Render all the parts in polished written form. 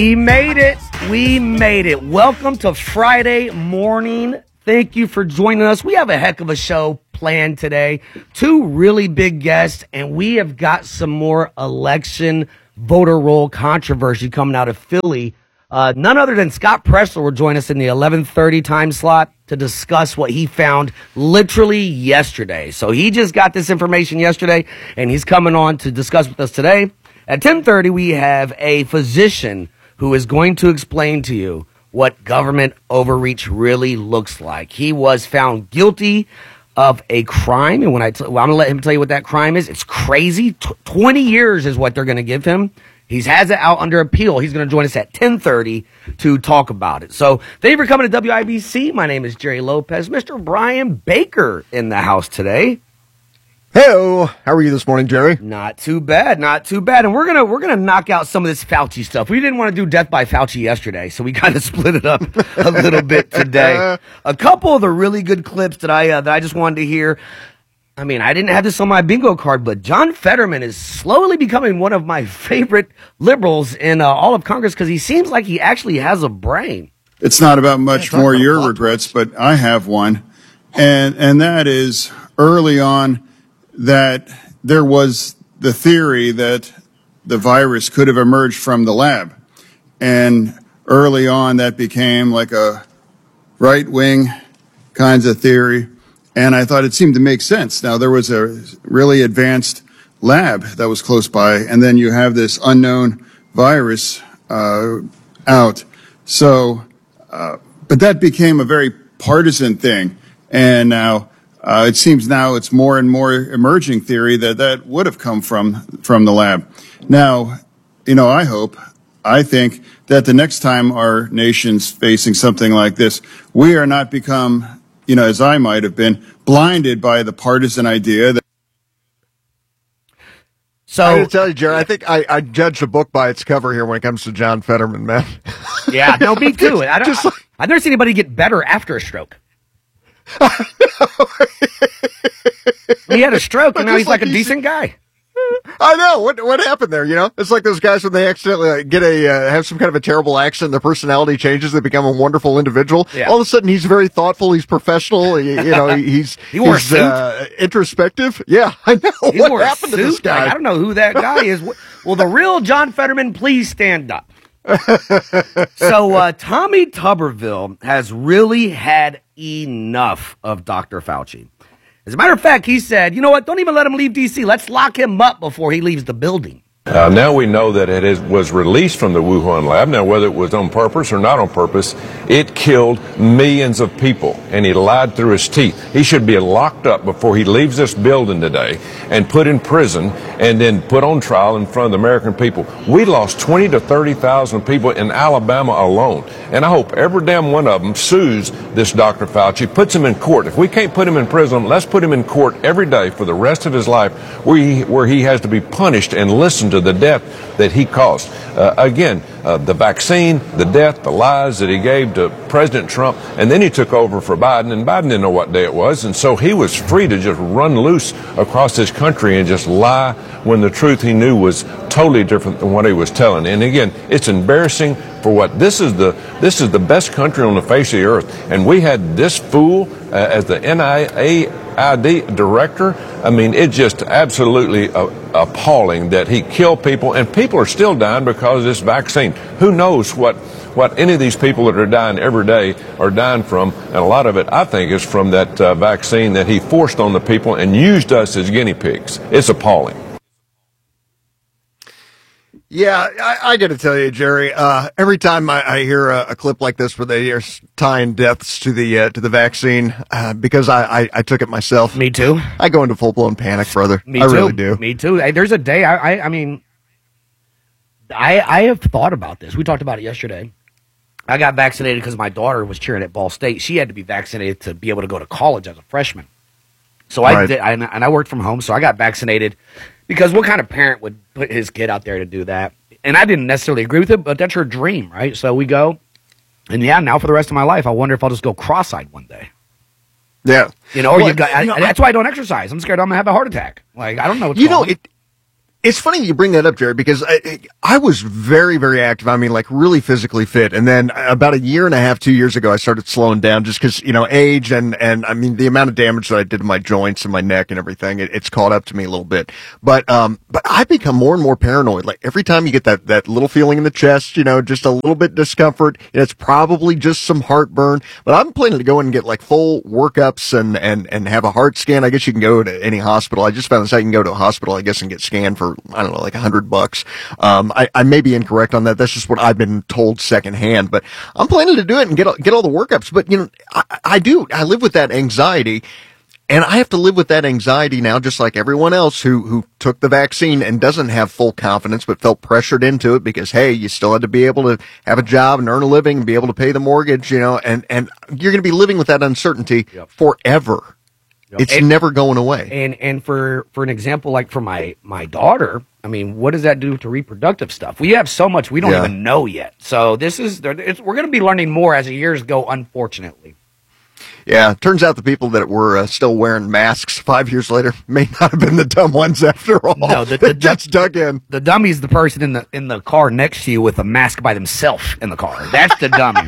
We made it. We made it. Welcome to Friday morning. Thank you for joining us. We have a heck of a show planned today. Two really big guests, and we have got some more election voter roll controversy coming out of Philly. None other than Scott Presler will join us in the 11:30 time slot to discuss what he found literally yesterday. So he just got this information yesterday, and he's coming on to discuss with us today. At 10:30, we have a physician who is going to explain to you what government overreach really looks like. He was found guilty of a crime, and I'm going to let him tell you what that crime is. It's crazy. 20 years is what they're going to give him. He has it out under appeal. He's going to join us at 10:30 to talk about it. So thank you for coming to WIBC. My name is Jerry Lopez. Mr. Brian Baker in the house today. Hey-o. How are you this morning, Jerry? Not too bad, not too bad. And we're gonna knock out some of this Fauci stuff. We didn't want to do Death by Fauci yesterday, so we kind of split it up a little bit today. A couple of the really good clips that I just wanted to hear. I mean, I didn't have this on my bingo card, but John Fetterman is slowly becoming one of my favorite liberals in all of Congress because he seems like he actually has a brain. It's not about much more your regrets, but I have one, and that is early on that there was the theory that the virus could have emerged from the lab. And early on, that became like a right-wing kinds of theory. And I thought it seemed to make sense. Now, there was a really advanced lab that was close by, and then you have this unknown virus out. So, but that became a very partisan thing. And now, it seems now it's more and more emerging theory that would have come from the lab. Now, I think that the next time our nation's facing something like this, we are not become, as I might have been, blinded by the partisan idea that. So I got to tell you, Jerry, I think I judge a book by its cover here when it comes to John Fetterman, man. Yeah, no, me too. I've never seen anybody get better after a stroke. He had a stroke, and now he's like a decent guy. I know. What happened there, It's like those guys when they accidentally get have some kind of a terrible accident, their personality changes, they become a wonderful individual. Yeah. All of a sudden, he's very thoughtful, he's professional, he's introspective. Yeah, I know. What happened to this guy? I don't know who that guy is. Well, the real John Fetterman, please stand up. So Tommy Tuberville has really had enough of Dr. Fauci. As a matter of fact, he said, you know what, don't even let him leave D.C. Let's lock him up before he leaves the building. Now we know that it was released from the Wuhan lab. Now, whether it was on purpose or not on purpose, it killed millions of people, and he lied through his teeth. He should be locked up before he leaves this building today and put in prison and then put on trial in front of the American people. We lost 20 to 30,000 people in Alabama alone, and I hope every damn one of them sues this Dr. Fauci, puts him in court. If we can't put him in prison, let's put him in court every day for the rest of his life where he has to be punished and listen to the death that he caused. The vaccine, the death, the lies that he gave to President Trump, and then he took over for Biden, and Biden didn't know what day it was, and so he was free to just run loose across this country and just lie when the truth he knew was totally different than what he was telling. And again, it's embarrassing for what this is the best country on the face of the earth, and we had this fool as the NIAID director. I mean, it's just absolutely appalling that he killed people, and people are still dying because of this vaccine. Who knows what any of these people that are dying every day are dying from, and a lot of it, I think, is from that vaccine that he forced on the people and used us as guinea pigs. It's appalling. Yeah, I got to tell you, Jerry. Every time I hear a clip like this where they are tying deaths to the vaccine, because I took it myself. Me too. I go into full blown panic, brother. Me I too. really do. Me too. There's a day. I mean, I have thought about this. We talked about it yesterday. I got vaccinated because my daughter was cheering at Ball State. She had to be vaccinated to be able to go to college as a freshman. So I did, and I worked from home, so I got vaccinated because what kind of parent would put his kid out there to do that? And I didn't necessarily agree with it, but that's her dream, right? So we go, and now for the rest of my life, I wonder if I'll just go cross-eyed one day. Yeah. That's why I don't exercise. I'm scared I'm going to have a heart attack. Like, I don't know what's going on. It's funny you bring that up, Jared, because I was very, very active. I mean, like really physically fit. And then about 1.5 years, 2 years ago, I started slowing down just because, age and I mean, the amount of damage that I did to my joints and my neck and everything, it's caught up to me a little bit. But I've become more and more paranoid. Like every time you get that little feeling in the chest, just a little bit discomfort, it's probably just some heartburn. But I'm planning to go in and get like full workups and have a heart scan. I guess you can go to any hospital. I just found this out you can go to a hospital, I guess, and get scanned for, I don't know, like $100. I may be incorrect on that. That's just what I've been told secondhand, but I'm planning to do it and get all the workups. But, I live with that anxiety, and I have to live with that anxiety now, just like everyone else who took the vaccine and doesn't have full confidence, but felt pressured into it because, hey, you still had to be able to have a job and earn a living and be able to pay the mortgage, and you're going to be living with that uncertainty forever. It's never going away. And for an example, like for my daughter, I mean, what does that do to reproductive stuff? We have so much we don't even know yet. So we're going to be learning more as the years go, unfortunately. Yeah, turns out the people that were still wearing masks 5 years later may not have been the dumb ones after all. No, that's dug in. The dummy's the person in the car next to you with a mask by themselves in the car. That's the dummy.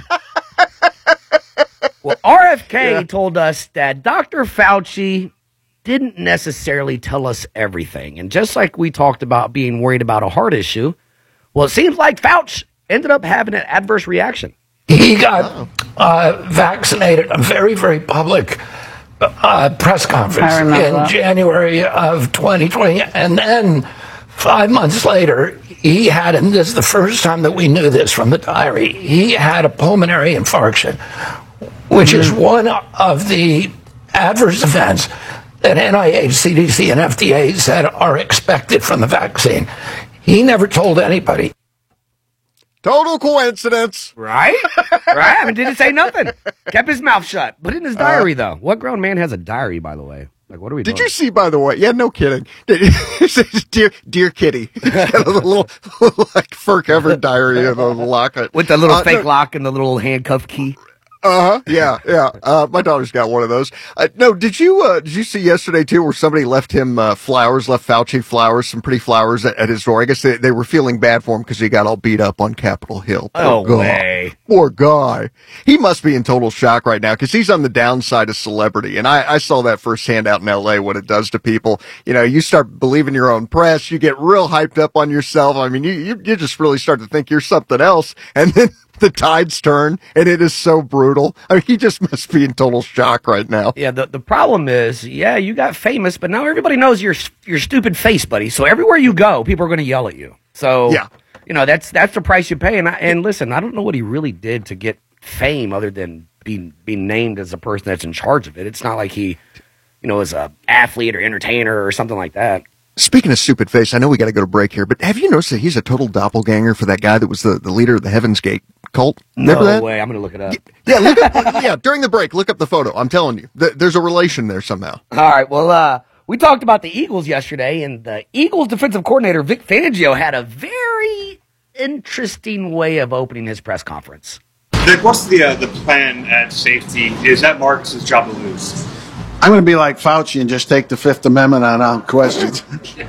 Well, RFK told us that Dr. Fauci didn't necessarily tell us everything. And just like we talked about being worried about a heart issue, well, it seems like Fauci ended up having an adverse reaction. He got vaccinated, a very, very public press conference in January of 2020. And then 5 months later, he had, and this is the first time that we knew this from the diary, he had a pulmonary infarction, which is one of the adverse events that NIH, CDC, and FDA said are expected from the vaccine. He never told anybody. Total coincidence. Right? Right? I mean, didn't say nothing. Kept his mouth shut. Put it in his diary, though. What grown man has a diary, by the way? Like, what are we doing? Did you see, by the way? Yeah, no kidding. Dear Kitty. Got a little like fur-covered diary in the locket. With the little fake lock and the little handcuff key. Yeah. My daughter's got one of those. No, did you see yesterday too, where somebody left him, left Fauci flowers, some pretty flowers at his door? I guess they were feeling bad for him because he got all beat up on Capitol Hill. Way. Poor guy. He must be in total shock right now because he's on the downside of celebrity. And I saw that firsthand out in LA, what it does to people. You start believing your own press. You get real hyped up on yourself. I mean, you just really start to think you're something else. And then the tides turn, and it is so brutal. I mean, he just must be in total shock right now. Yeah, the problem is, you got famous, but now everybody knows your stupid face, buddy. So everywhere you go, people are going to yell at you. So, that's the price you pay. And listen, I don't know what he really did to get fame other than being named as a person that's in charge of it. It's not like he, is a athlete or entertainer or something like that. Speaking of stupid face, I know we got to go to break here, but have you noticed that he's a total doppelganger for that guy that was the leader of the Heaven's Gate cult? Remember that? No way. I'm going to look it up. Yeah, during the break, look up the photo. I'm telling you, there's a relation there somehow. All right. Well, we talked about the Eagles yesterday, and the Eagles defensive coordinator, Vic Fangio, had a very interesting way of opening his press conference. Vic, what's the plan at safety? Is that Marcus's job to lose? I'm going to be like Fauci and just take the Fifth Amendment on questions. Did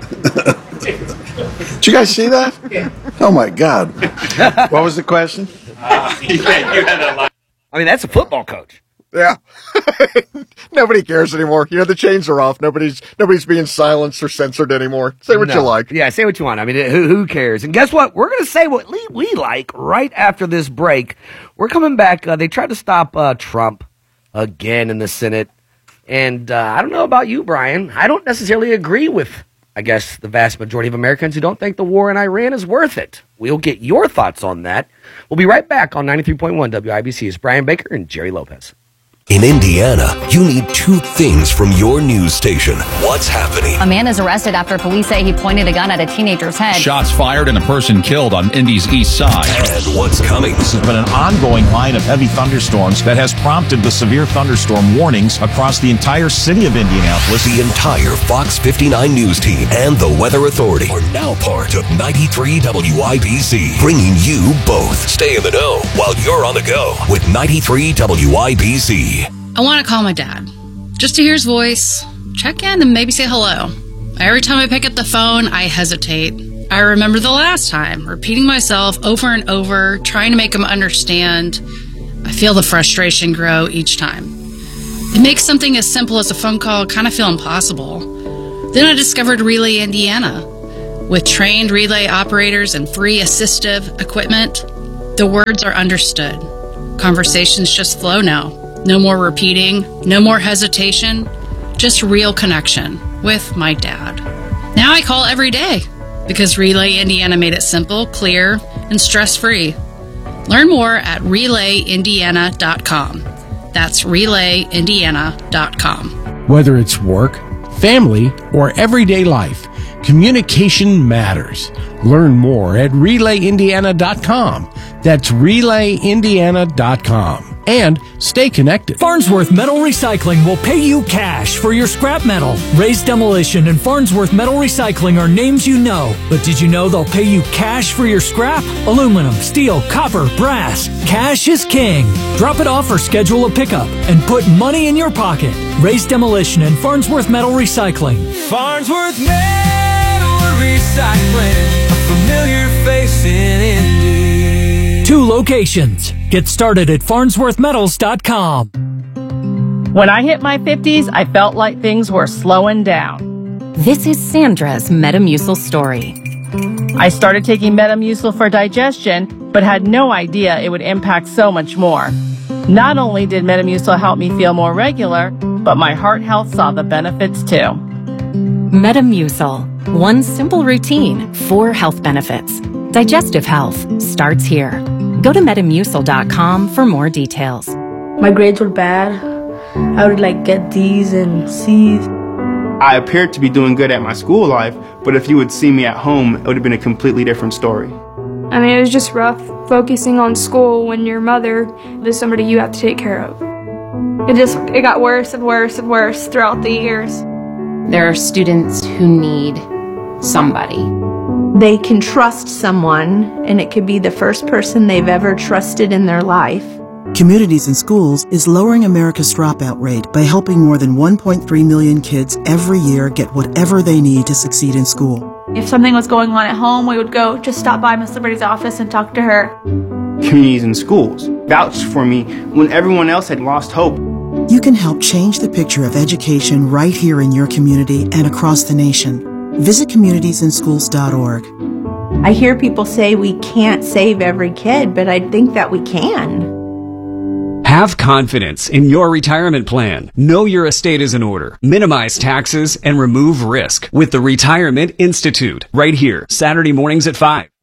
you guys see that? Yeah. Oh, my God. What was the question? You had a lot. I mean, that's a football coach. Yeah. Nobody cares anymore. The chains are off. Nobody's being silenced or censored anymore. Say what you like. Yeah, say what you want. I mean, who cares? And guess what? We're going to say what we like right after this break. We're coming back. They tried to stop Trump again in the Senate. And I don't know about you, Brian. I don't necessarily agree with, I guess, the vast majority of Americans who don't think the war in Iran is worth it. We'll get your thoughts on that. We'll be right back on 93.1 WIBC's Brian Baker and Jerry Lopez. In Indiana, you need two things from your news station. What's happening? A man is arrested after police say he pointed a gun at a teenager's head. Shots fired and a person killed on Indy's east side. And what's coming? This has been an ongoing line of heavy thunderstorms that has prompted the severe thunderstorm warnings across the entire city of Indianapolis. The entire Fox 59 news team and the Weather Authority are now part of 93 WIBC, bringing you both. Stay in the know while you're on the go with 93 WIBC. I want to call my dad, just to hear his voice, check in, and maybe say hello. Every time I pick up the phone, I hesitate. I remember the last time, repeating myself over and over, trying to make them understand. I feel the frustration grow each time. It makes something as simple as a phone call kind of feel impossible. Then I discovered Relay Indiana. With trained relay operators and free assistive equipment, the words are understood. Conversations just flow now. No more repeating, no more hesitation, just real connection with my dad. Now I call every day because Relay Indiana made it simple, clear, and stress-free. Learn more at RelayIndiana.com. That's RelayIndiana.com. Whether it's work, family, or everyday life, communication matters. Learn more at RelayIndiana.com. That's RelayIndiana.com. And stay connected. Farnsworth Metal Recycling will pay you cash for your scrap metal. Raised Demolition and Farnsworth Metal Recycling are names you know. But did you know they'll pay you cash for your scrap? Aluminum, steel, copper, brass. Cash is king. Drop it off or schedule a pickup and put money in your pocket. Raised Demolition and Farnsworth Metal Recycling. Farnsworth Metal Recycling, a familiar face in Indy. 2 locations. Get started at farnsworthmetals.com. When I hit my 50s, I felt like things were slowing down. This is Sandra's Metamucil story. I started taking Metamucil for digestion, but had no idea it would impact so much more. Not only did Metamucil help me feel more regular, but my heart health saw the benefits too. Metamucil. One simple routine, 4 health benefits. Digestive health starts here. Go to Metamucil.com for more details. My grades were bad. I would get D's and C's. I appeared to be doing good at my school life, but if you would see me at home, it would have been a completely different story. I mean, it was just rough focusing on school when your mother is somebody you have to take care of. It got worse and worse and worse throughout the years. There are students who need somebody. They can trust someone, and it could be the first person they've ever trusted in their life. Communities in Schools is lowering America's dropout rate by helping more than 1.3 million kids every year get whatever they need to succeed in school. If something was going on at home, we would go just stop by Miss Liberty's office and talk to her. Communities in Schools vouched for me when everyone else had lost hope. You can help change the picture of education right here in your community and across the nation. Visit communitiesInschools.org. I hear people say we can't save every kid, but I think that we can. Have confidence in your retirement plan. Know your estate is in order. Minimize taxes and remove risk with the Retirement Institute. Right here, Saturday mornings at 5.